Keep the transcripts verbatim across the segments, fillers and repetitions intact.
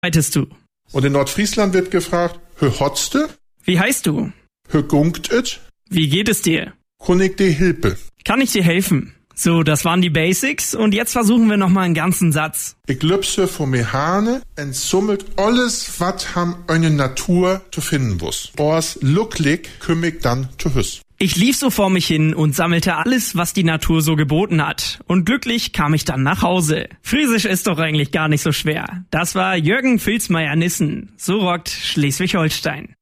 arbeitest du? Und in Nordfriesland wird gefragt, hö hotste? Wie heißt du? Hö gunkt et? Wie geht es dir? Kann ich dir hilpe? Kann ich dir helfen? So, das waren die Basics und jetzt versuchen wir nochmal einen ganzen Satz. Ich lübse von mir Hane und summelt alles, wat ham eine Natur zu finden wuss. Ors lucklig kümm ich dann zu hüss. Ich lief so vor mich hin und sammelte alles, was die Natur so geboten hat. Und glücklich kam ich dann nach Hause. Friesisch ist doch eigentlich gar nicht so schwer. Das war Jürgen Filzmeier-Nissen. So rockt Schleswig-Holstein.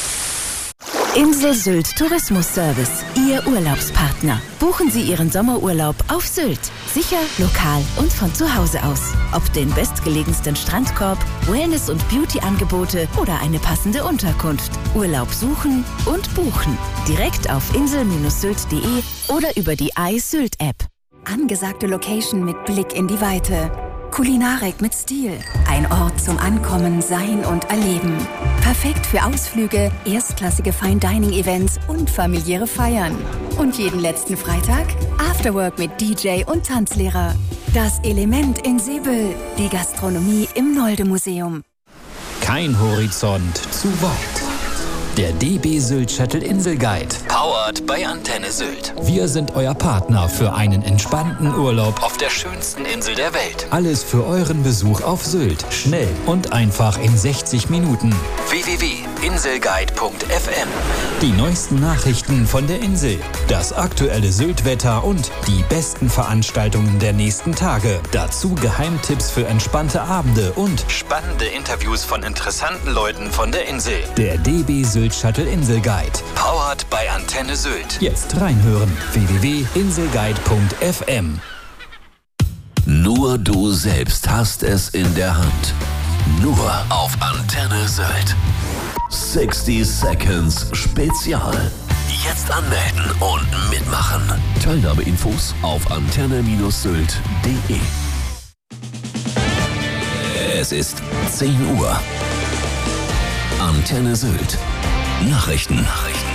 Insel Sylt Tourismus Service, Ihr Urlaubspartner. Buchen Sie Ihren Sommerurlaub auf Sylt. Sicher, lokal und von zu Hause aus. Ob den bestgelegensten Strandkorb, Wellness- und Beauty-Angebote oder eine passende Unterkunft. Urlaub suchen und buchen. Direkt auf insel Sylt punkt de oder über die iSylt-App. Angesagte Location mit Blick in die Weite. Kulinarik mit Stil. Ein Ort zum Ankommen, Sein und Erleben. Perfekt für Ausflüge, erstklassige Fine-Dining-Events und familiäre Feiern. Und jeden letzten Freitag Afterwork mit D J und Tanzlehrer. Das Element in Seebüll. Die Gastronomie im Nolde-Museum. Kein Horizont zu weit. Der D B Sylt Shuttle Insel Guide. Powered by Antenne Sylt. Wir sind euer Partner für einen entspannten Urlaub auf der schönsten Insel der Welt. Alles für euren Besuch auf Sylt. Schnell und einfach in sechzig Minuten. w w w punkt inselguide punkt f m. Die neuesten Nachrichten von der Insel. Das aktuelle Sylt-Wetter und die besten Veranstaltungen der nächsten Tage. Dazu Geheimtipps für entspannte Abende und spannende Interviews von interessanten Leuten von der Insel. Der D B Sylt Shuttle Insel Guide. Powered by Antenne Sylt. Jetzt reinhören. w w w punkt inselguide punkt f m. Nur du selbst hast es in der Hand. Nur auf Antenne Sylt. sechzig Seconds Spezial. Jetzt anmelden und mitmachen. Teilnahmeinfos auf antenne Sylt punkt de. Es ist zehn Uhr. Antenne Sylt. Nachrichten. Nachrichten.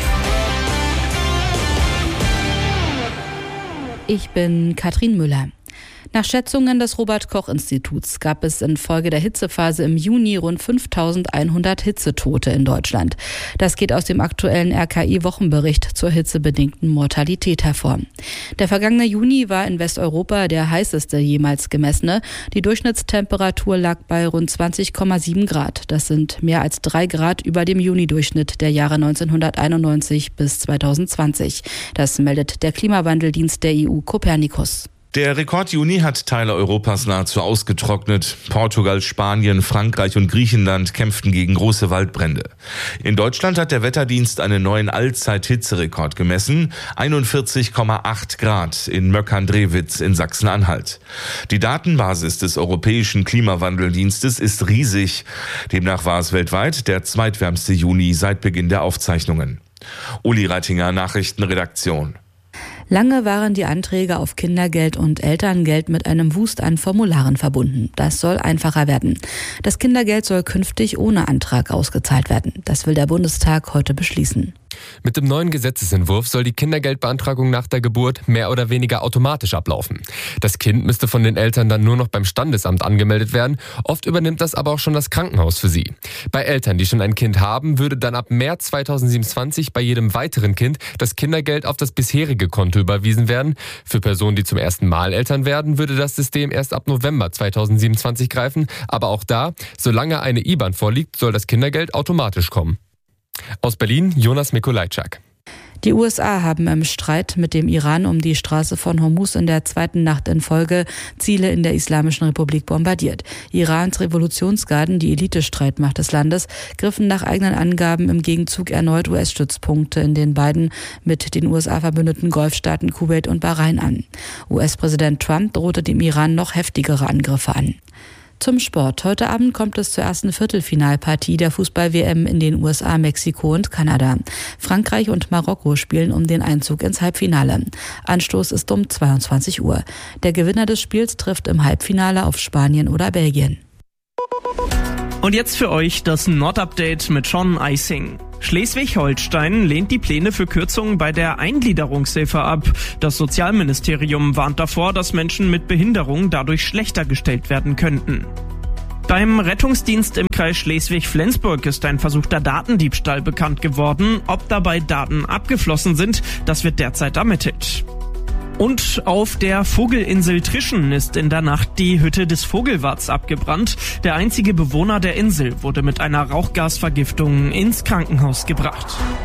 Ich bin Katrin Müller. Nach Schätzungen des Robert-Koch-Instituts gab es infolge der Hitzephase im Juni rund fünftausendeinhundert Hitzetote in Deutschland. Das geht aus dem aktuellen R K I-Wochenbericht zur hitzebedingten Mortalität hervor. Der vergangene Juni war in Westeuropa der heißeste jemals gemessene. Die Durchschnittstemperatur lag bei rund zwanzig Komma sieben Grad. Das sind mehr als drei Grad über dem Juni-Durchschnitt der Jahre neunzehnhunderteinundneunzig bis zweitausendzwanzig. Das meldet der Klimawandeldienst der E U Copernicus. Der Rekord-Juni hat Teile Europas nahezu ausgetrocknet. Portugal, Spanien, Frankreich und Griechenland kämpften gegen große Waldbrände. In Deutschland hat der Wetterdienst einen neuen Allzeit-Hitzerekord gemessen. einundvierzig Komma acht Grad in Möckern-Drewitz in Sachsen-Anhalt. Die Datenbasis des Europäischen Klimawandeldienstes ist riesig. Demnach war es weltweit der zweitwärmste Juni seit Beginn der Aufzeichnungen. Uli Reitinger, Nachrichtenredaktion. Lange waren die Anträge auf Kindergeld und Elterngeld mit einem Wust an Formularen verbunden. Das soll einfacher werden. Das Kindergeld soll künftig ohne Antrag ausgezahlt werden. Das will der Bundestag heute beschließen. Mit dem neuen Gesetzesentwurf soll die Kindergeldbeantragung nach der Geburt mehr oder weniger automatisch ablaufen. Das Kind müsste von den Eltern dann nur noch beim Standesamt angemeldet werden. Oft übernimmt das aber auch schon das Krankenhaus für sie. Bei Eltern, die schon ein Kind haben, würde dann ab März zweitausendsiebenundzwanzig bei jedem weiteren Kind das Kindergeld auf das bisherige Konto überwiesen werden. Für Personen, die zum ersten Mal Eltern werden, würde das System erst ab November zweitausendsiebenundzwanzig greifen. Aber auch da, solange eine I B A N vorliegt, soll das Kindergeld automatisch kommen. Aus Berlin, Jonas Mikolajczak. Die U S A haben im Streit mit dem Iran um die Straße von Hormuz in der zweiten Nacht in Folge Ziele in der Islamischen Republik bombardiert. Irans Revolutionsgarden, die Elitestreitmacht des Landes, griffen nach eigenen Angaben im Gegenzug erneut U S-Stützpunkte in den beiden mit den U S A verbündeten Golfstaaten Kuwait und Bahrain an. U S-Präsident Trump drohte dem Iran noch heftigere Angriffe an. Zum Sport. Heute Abend kommt es zur ersten Viertelfinalpartie der Fußball-W M in den U S A, Mexiko und Kanada. Frankreich und Marokko spielen um den Einzug ins Halbfinale. Anstoß ist um zweiundzwanzig Uhr. Der Gewinner des Spiels trifft im Halbfinale auf Spanien oder Belgien. Und jetzt für euch das Nord-Update mit Sean Eising. Schleswig-Holstein lehnt die Pläne für Kürzungen bei der Eingliederungshilfe ab. Das Sozialministerium warnt davor, dass Menschen mit Behinderung dadurch schlechter gestellt werden könnten. Beim Rettungsdienst im Kreis Schleswig-Flensburg ist ein versuchter Datendiebstahl bekannt geworden. Ob dabei Daten abgeflossen sind, das wird derzeit ermittelt. Und auf der Vogelinsel Trischen ist in der Nacht die Hütte des Vogelwarts abgebrannt. Der einzige Bewohner der Insel wurde mit einer Rauchgasvergiftung ins Krankenhaus gebracht.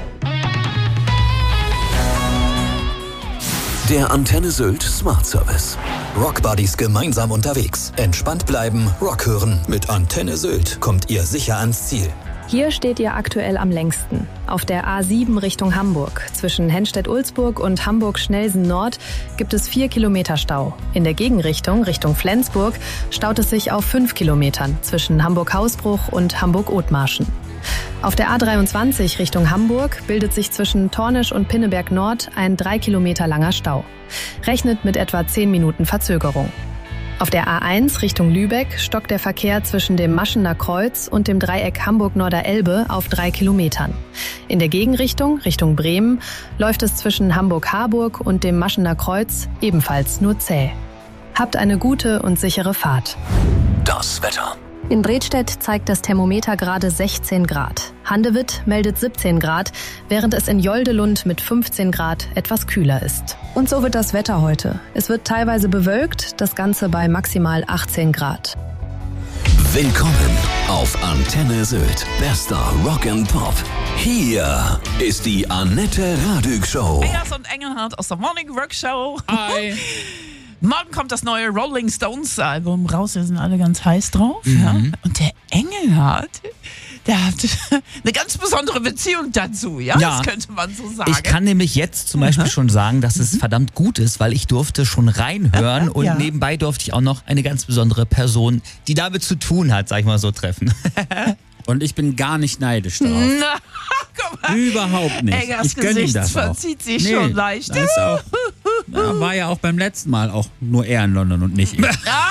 Der Antenne Sylt Smart Service. Rockbuddies gemeinsam unterwegs. Entspannt bleiben, Rock hören. Mit Antenne Sylt kommt ihr sicher ans Ziel. Hier steht ihr aktuell am längsten. Auf der A sieben Richtung Hamburg. Zwischen Henstedt-Ulzburg und Hamburg-Schnelsen-Nord gibt es vier Kilometer Stau. In der Gegenrichtung, Richtung Flensburg, staut es sich auf fünf Kilometern zwischen Hamburg-Hausbruch und Hamburg-Othmarschen. Auf der A dreiundzwanzig Richtung Hamburg bildet sich zwischen Tornisch und Pinneberg Nord ein drei Kilometer langer Stau. Rechnet mit etwa zehn Minuten Verzögerung. Auf der A eins Richtung Lübeck stockt der Verkehr zwischen dem Maschener Kreuz und dem Dreieck Hamburg-Norder-Elbe auf drei Kilometern. In der Gegenrichtung, Richtung Bremen, läuft es zwischen Hamburg-Harburg und dem Maschener Kreuz ebenfalls nur zäh. Habt eine gute und sichere Fahrt. Das Wetter. In Bredstedt zeigt das Thermometer gerade sechzehn Grad. Handewitt meldet siebzehn Grad, während es in Joldelund mit fünfzehn Grad etwas kühler ist. Und so wird das Wetter heute. Es wird teilweise bewölkt, das Ganze bei maximal achtzehn Grad. Willkommen auf Antenne Sylt. Bester Rock and Pop. Hier ist die Annette Radück Show. Beas und Engelhardt aus der Morning Rock Show. Hi. Morgen kommt das neue Rolling Stones Album raus. Wir sind alle ganz heiß drauf. Mhm. Ja? Und der Engelhardt, der hat eine ganz besondere Beziehung dazu. Ja? Ja, das könnte man so sagen. Ich kann nämlich jetzt zum Beispiel mhm. schon sagen, dass es mhm. verdammt gut ist, weil ich durfte schon reinhören und ja. nebenbei durfte ich auch noch eine ganz besondere Person, die damit zu tun hat, sag ich mal so, treffen. Und ich bin gar nicht neidisch darauf. Na, guck mal. Überhaupt nicht. Engers ich gönne ihm Gesicht das verzieht auch. sich nee, schon leicht. Das ist auch, ja, war ja auch beim letzten Mal auch nur er in London und nicht ich.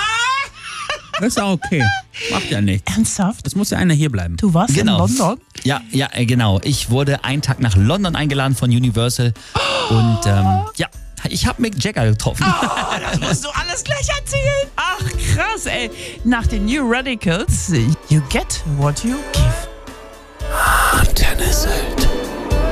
Das ist auch okay. Macht ja nichts. Ernsthaft? Es muss ja einer hier bleiben. Du warst genau. in London? Ja, ja, genau. Ich wurde einen Tag nach London eingeladen von Universal und ähm, ja, ich habe Mick Jagger getroffen. Oh, das musst du alles gleich erzählen. Ach, krass, ey. Nach den New Radicals, you get what you give. Antenne Sylt.